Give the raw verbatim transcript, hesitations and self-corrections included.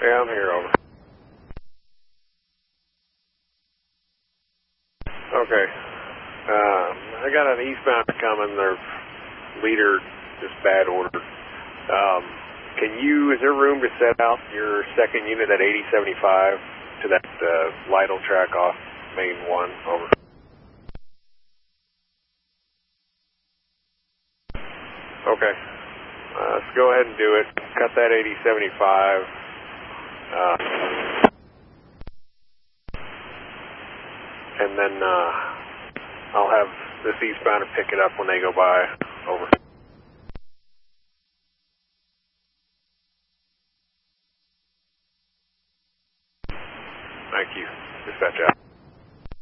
Yeah, I'm here, over. Okay. Um, I got an eastbound coming. Their leader just bad order. Um, can you, is there room to set out your second unit at eighty seventy-five to that uh, Lytle track off main one, over? Okay. Uh, let's go ahead and do it. Cut that eighty seventy-five. Uh, and then uh, I'll have this eastbounder pick it up when they go by, over.